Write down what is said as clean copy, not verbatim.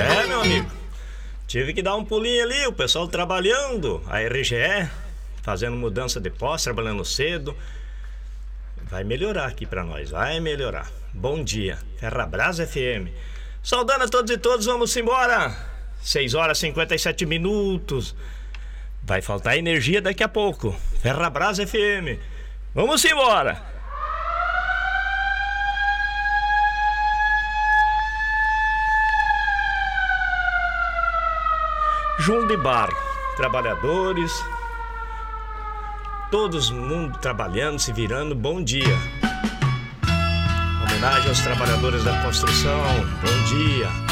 É, meu amigo. Tive que dar um pulinho ali, o pessoal trabalhando, a RGE, fazendo mudança de posse, trabalhando cedo. Vai melhorar aqui pra nós, vai melhorar. Bom dia, Ferrabras FM. Saudando a todos e todos, vamos embora. 6 horas e 57 minutos. Vai faltar energia daqui a pouco. Ferrabras FM. Vamos embora. João de Barro, trabalhadores, todo mundo trabalhando, se virando, bom dia. Homenagem aos trabalhadores da construção, bom dia.